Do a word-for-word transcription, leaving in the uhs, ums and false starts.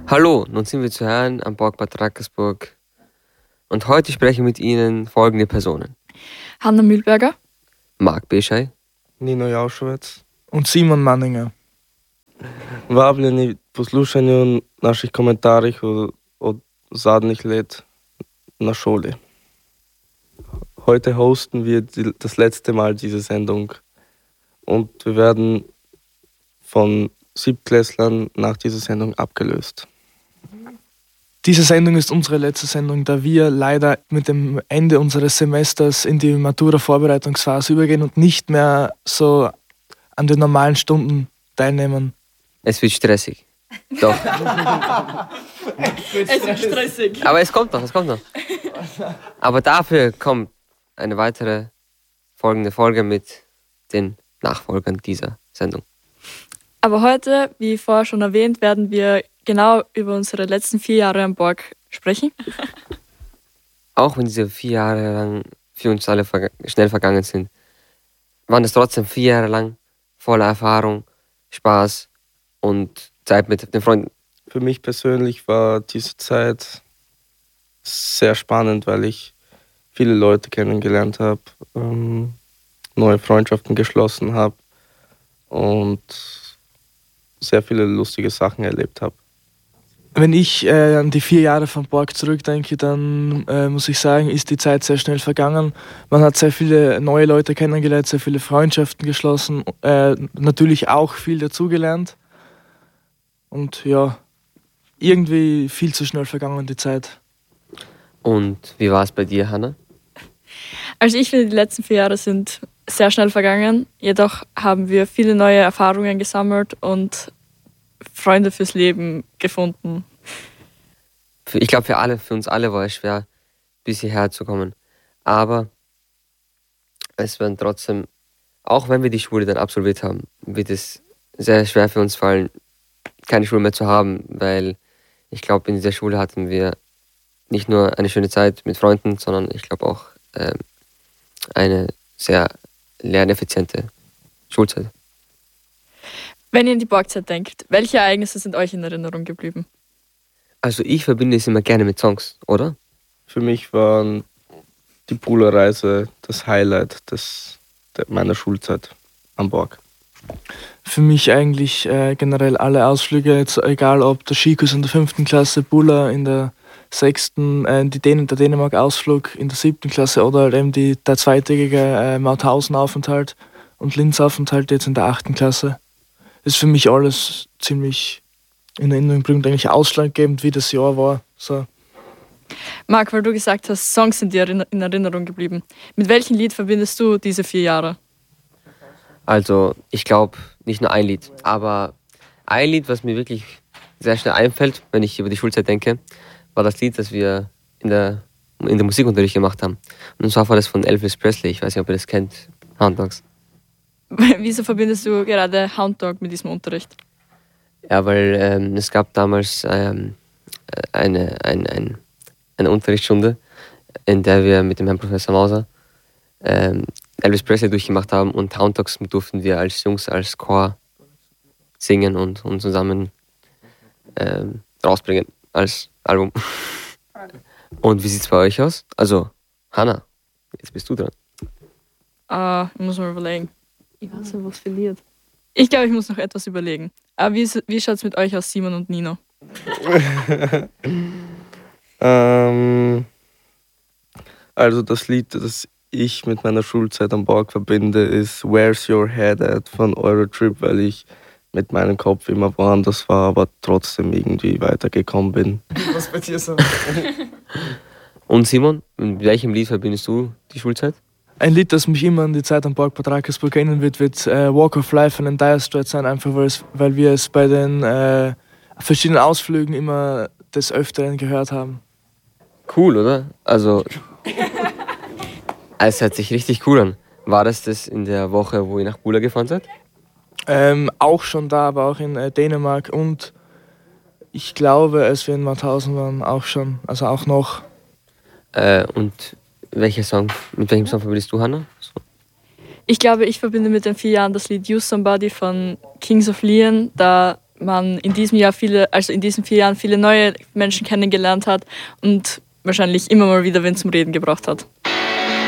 Hallo, nun sind wir zu hören am Burg Bad Rackersburg und heute sprechen mit Ihnen folgende Personen. Hanna Mühlberger, Marc Beschei, Nino Jauschowitz und Simon Manninger. Vabljeni poslušanju naših komentarjih od, od zadnjih let na šoli. Heute hosten wir die, das letzte Mal diese Sendung und wir werden von Siebtklässlern nach dieser Sendung abgelöst. Diese Sendung ist unsere letzte Sendung, da wir leider mit dem Ende unseres Semesters in die Matura-Vorbereitungsphase übergehen und nicht mehr so an den normalen Stunden teilnehmen. Es wird stressig. Doch. es wird stressig. Aber es kommt noch, es kommt noch. Aber dafür kommt eine weitere folgende Folge mit den Nachfolgern dieser Sendung. Aber heute, wie vorher schon erwähnt, werden wir genau über unsere letzten vier Jahre am Borg sprechen. Auch wenn diese vier Jahre lang für uns alle verga- schnell vergangen sind, waren es trotzdem vier Jahre lang voller Erfahrung, Spaß und Zeit mit den Freunden. Für mich persönlich war diese Zeit sehr spannend, weil ich viele Leute kennengelernt habe, ähm, neue Freundschaften geschlossen habe und sehr viele lustige Sachen erlebt habe. Wenn ich äh, an die vier Jahre von Borg zurückdenke, dann äh, muss ich sagen, ist die Zeit sehr schnell vergangen. Man hat sehr viele neue Leute kennengelernt, sehr viele Freundschaften geschlossen, äh, natürlich auch viel dazugelernt. Und ja, irgendwie viel zu schnell vergangen die Zeit. Und wie war es bei dir, Hanna? Also ich finde, die letzten vier Jahre sind sehr schnell vergangen. Jedoch haben wir viele neue Erfahrungen gesammelt und Freunde fürs Leben gefunden. Ich glaube, für alle, für uns alle war es schwer, bis hierher zu kommen. Aber es wird trotzdem, auch wenn wir die Schule dann absolviert haben, wird es sehr schwer für uns fallen, keine Schule mehr zu haben, weil ich glaube, in dieser Schule hatten wir nicht nur eine schöne Zeit mit Freunden, sondern ich glaube auch ähm, eine sehr lerneffiziente Schulzeit. Wenn ihr an die Borgzeit denkt, welche Ereignisse sind euch in Erinnerung geblieben? Also ich verbinde es immer gerne mit Songs, oder? Für mich waren die Pula-Reise das Highlight des, der, meiner Schulzeit am Borg. Für mich eigentlich äh, generell alle Ausflüge, jetzt egal ob der Skikurs in der fünften Klasse, Bula in der sechsten, äh, die Dän- der Dänemark-Ausflug in der siebten Klasse oder halt eben die, der zweitägige äh, Mauthausen-Aufenthalt und Linz-Aufenthalt jetzt in der achten Klasse. Das ist für mich alles ziemlich in Erinnerung bringend, eigentlich ausschlaggebend, wie das Jahr war. So. Marc, weil du gesagt hast, Songs sind dir in Erinnerung geblieben. Mit welchem Lied verbindest du diese vier Jahre? Also ich glaube nicht nur ein Lied, aber ein Lied, was mir wirklich sehr schnell einfällt, wenn ich über die Schulzeit denke, war das Lied, das wir in der, in der Musikunterricht gemacht haben. Und zwar war das von Elvis Presley, ich weiß nicht, ob ihr das kennt, Hound Dogs. Wieso verbindest du gerade Hound Dog mit diesem Unterricht? Ja, weil ähm, es gab damals ähm, eine, ein, ein, eine Unterrichtsstunde, in der wir mit dem Herrn Professor Mauser ähm, Elvis Presley durchgemacht haben und Hound Dogs durften wir als Jungs, als Chor singen und, und zusammen ähm, rausbringen als Album. Und wie sieht es bei euch aus? Also, Hanna, jetzt bist du dran. Uh, ich muss mal überlegen. Ich weiß nicht, was verliert. Ich glaube, ich muss noch etwas überlegen. Aber wie, wie schaut es mit euch aus, Simon und Nino? ähm, also das Lied, das ich mit meiner Schulzeit am Borg verbinde, ist Where's Your Head At von Eurotrip, weil ich mit meinem Kopf immer woanders war, aber trotzdem irgendwie weitergekommen bin. Was bei dir so? Und Simon, mit welchem Lied verbindest du die Schulzeit? Ein Lied, das mich immer an die Zeit am Borg Bad Rackersburg erinnern wird, wird äh, Walk of Life von den Dire Straits sein, einfach weil, es, weil wir es bei den äh, verschiedenen Ausflügen immer des Öfteren gehört haben. Cool, oder? Also, es hört sich richtig cool an. War das das in der Woche, wo ihr nach Bula gefahren seid? Ähm, auch schon da, aber auch in äh, Dänemark und ich glaube, als wir in Mauthausen waren, auch schon, also auch noch. Äh, und welcher Song, mit welchem Song verbindest du, Hanna? So. Ich glaube, ich verbinde mit den vier Jahren das Lied Use Somebody von Kings of Leon, da man in diesem Jahr viele, also in diesen vier Jahren viele neue Menschen kennengelernt hat und wahrscheinlich immer mal wieder wen zum Reden gebracht hat.